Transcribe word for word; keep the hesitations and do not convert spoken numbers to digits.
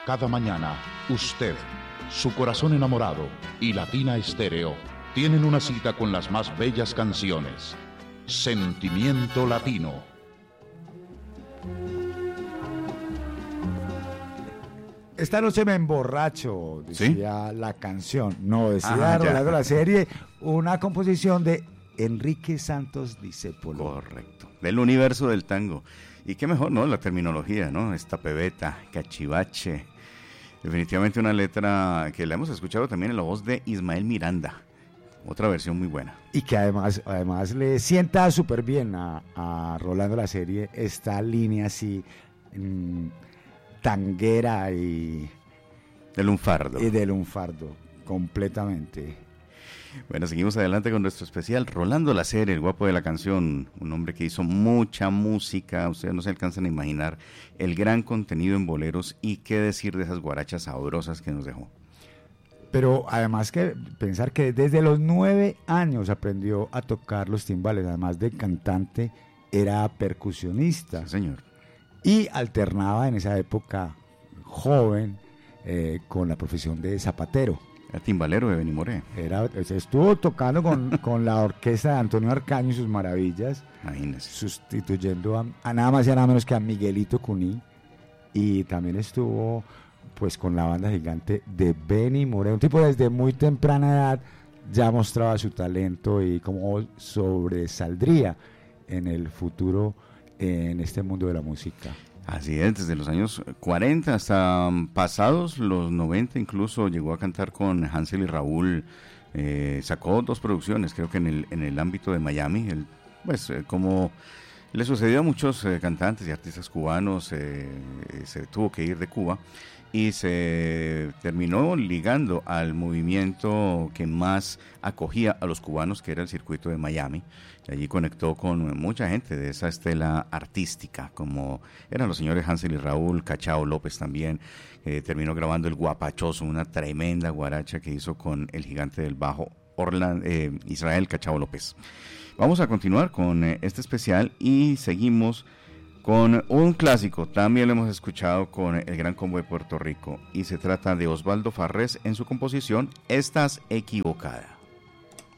Cada mañana, usted, su corazón enamorado y Latina Estéreo tienen una cita con las más bellas canciones. Sentimiento Latino. Esta noche me emborracho, decía ¿Sí? la canción. No, decía Rolando la serie, una composición de Enrique Santos Discépolo. Correcto, del universo del tango. Y qué mejor, ¿no? La terminología, ¿no? Esta pebeta, cachivache. Definitivamente una letra que la hemos escuchado también en la voz de Ismael Miranda. Otra versión muy buena. Y que además, además le sienta súper bien a, a Rolando la serie esta línea así mmm, tanguera y... De lunfardo. Y de lunfardo, completamente. Bueno, seguimos adelante con nuestro especial. Rolando la serie, el guapo de la canción, un hombre que hizo mucha música, ustedes no se alcanzan a imaginar el gran contenido en boleros y qué decir de esas guarachas sabrosas que nos dejó. Pero además que pensar que desde los nueve años aprendió a tocar los timbales, además de cantante, era percusionista. Sí, señor. Y alternaba en esa época joven eh, con la profesión de zapatero. Era timbalero de Benimoré. Era, estuvo tocando con, con la orquesta de Antonio Arcaño y sus maravillas. Imagínese. Sustituyendo a, a nada más y a nada menos que a Miguelito Cuní. Y también estuvo pues con la banda gigante de Benimoré. Un tipo desde muy temprana edad ya mostraba su talento y cómo sobresaldría en el futuro en este mundo de la música. Así es, desde los años cuarenta hasta pasados los noventa, incluso llegó a cantar con Hansel y Raúl, eh, sacó dos producciones, creo que en el, en el ámbito de Miami, el, pues eh, como le sucedió a muchos eh, cantantes y artistas cubanos, eh, se tuvo que ir de Cuba y se terminó ligando al movimiento que más acogía a los cubanos, que era el circuito de Miami. Y allí conectó con mucha gente de esa estela artística, como eran los señores Hansel y Raúl, Cachao López también. Eh, terminó grabando El Guapachoso, una tremenda guaracha que hizo con el gigante del bajo, Orland, eh, Israel Cachao López. Vamos a continuar con eh, este especial y seguimos con un clásico. También lo hemos escuchado con el Gran Combo de Puerto Rico y se trata de Osvaldo Farrés en su composición Estás Equivocada.